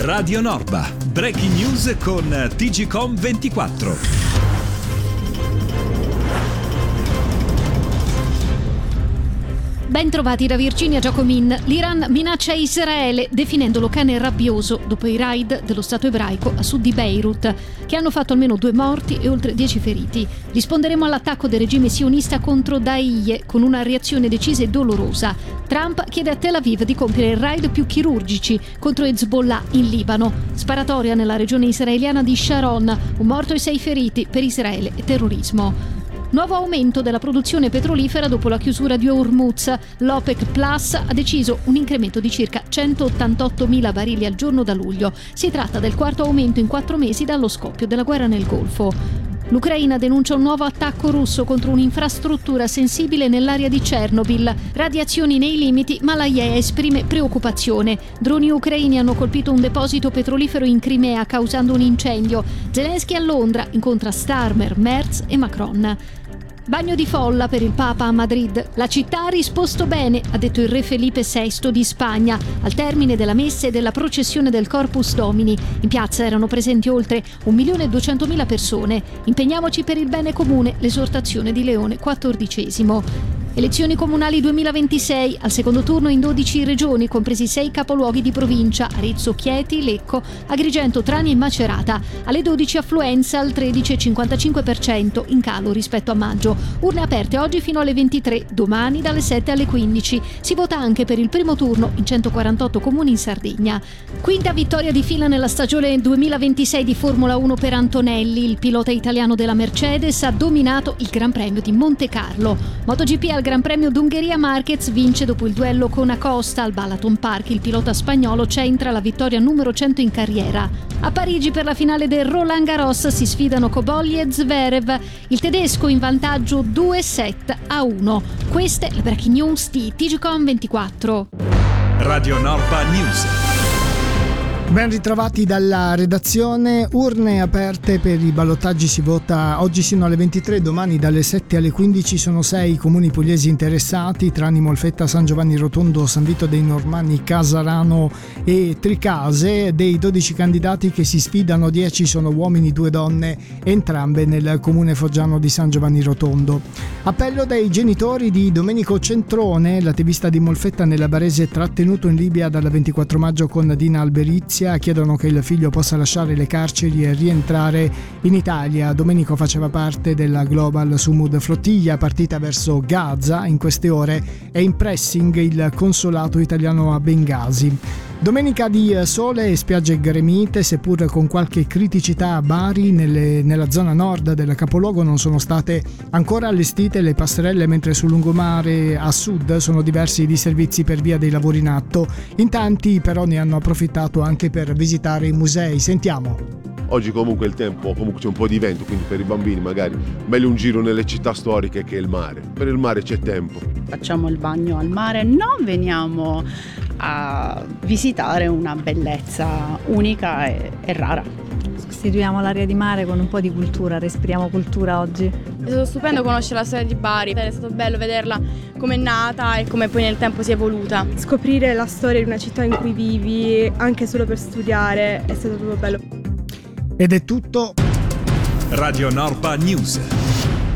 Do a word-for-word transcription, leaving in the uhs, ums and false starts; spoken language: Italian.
Radio Norba, breaking news con T G Com ventiquattro. Ben trovati da Virginia Giacomin. L'Iran minaccia Israele definendolo cane rabbioso dopo i raid dello Stato ebraico a sud di Beirut, che hanno fatto almeno due morti e oltre dieci feriti. Risponderemo all'attacco del regime sionista contro Da'ieh con una reazione decisa e dolorosa. Trump chiede a Tel Aviv di compiere raid più chirurgici contro Hezbollah in Libano. Sparatoria nella regione israeliana di Sharon, un morto e sei feriti per Israele e terrorismo. Nuovo aumento della produzione petrolifera dopo la chiusura di Hormuz. L'OPEC Plus ha deciso un incremento di circa centottantottomila barili al giorno da luglio. Si tratta del quarto aumento in quattro mesi dallo scoppio della guerra nel Golfo. L'Ucraina denuncia un nuovo attacco russo contro un'infrastruttura sensibile nell'area di Chernobyl. Radiazioni nei limiti, ma l'A I E A esprime preoccupazione. Droni ucraini hanno colpito un deposito petrolifero in Crimea causando un incendio. Zelensky a Londra incontra Starmer, Merz e Macron. Bagno di folla per il Papa a Madrid. La città ha risposto bene, ha detto il re Felipe sesto di Spagna, al termine della messa e della processione del Corpus Domini. In piazza erano presenti oltre un milione e duecentomila persone. Impegniamoci per il bene comune, l'esortazione di Leone quattordicesimo. Elezioni comunali duemilaventisei, al secondo turno in dodici regioni, compresi sei capoluoghi di provincia, Arezzo, Chieti, Lecco, Agrigento, Trani e Macerata. Alle dodici affluenza al tredici virgola cinquantacinque per cento, in calo rispetto a maggio. Urne aperte oggi fino alle ventitré, domani dalle sette alle quindici. Si vota anche per il primo turno in centoquarantotto comuni in Sardegna. Quinta vittoria di fila nella stagione duemilaventisei di Formula uno per Antonelli. Il pilota italiano della Mercedes ha dominato il Gran Premio di Monte Carlo. MotoGP al Gran Premio d'Ungheria, Marquez vince dopo il duello con Acosta al Balaton Park. Il pilota spagnolo centra la vittoria numero cento in carriera. A Parigi per la finale del Roland Garros si sfidano Cobolli e Zverev. Il tedesco in vantaggio due set a uno. Queste le breaking news di T G Com ventiquattro. Radio Norba News. Ben ritrovati dalla redazione. Urne aperte per i ballottaggi, si vota oggi sino alle ventitré, domani dalle sette alle quindici. Sono sei i comuni pugliesi interessati: Trani, Molfetta, San Giovanni Rotondo, San Vito dei Normanni, Casarano e Tricase. Dei dodici candidati che si sfidano, dieci sono uomini, due donne, entrambe nel comune foggiano di San Giovanni Rotondo. Appello dai genitori di Domenico Centrone, l'attivista di Molfetta nella Barese trattenuto in Libia dal ventiquattro maggio con Dina Alberizia. Chiedono che il figlio possa lasciare le carceri e rientrare in Italia. Domenico faceva parte della Global Sumud flottiglia partita verso Gaza. In queste ore è in pressing il consolato italiano a Bengasi. Domenica di sole e spiagge gremite, seppur con qualche criticità a Bari. Nelle, nella zona nord del capoluogo non sono state ancora allestite le passerelle, mentre sul lungomare a sud sono diversi i disservizi per via dei lavori in atto. In tanti però ne hanno approfittato anche per visitare i musei. Sentiamo. Oggi comunque il tempo, comunque c'è un po' di vento, quindi per i bambini magari meglio un giro nelle città storiche che il mare. Per il mare c'è tempo. Facciamo il bagno al mare, non veniamo a visitare una bellezza unica e, e rara. Sostituiamo l'aria di mare con un po' di cultura, respiriamo cultura oggi. È stato stupendo conoscere la storia di Bari, è stato bello vederla come è nata e come poi nel tempo si è evoluta. Scoprire la storia di una città in cui vivi, anche solo per studiare, è stato proprio bello. Ed è tutto. Radio Norba News.